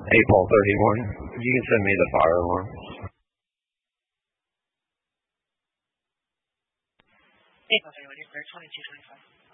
April 31. You can send me the fire alarm. April 31, 2225.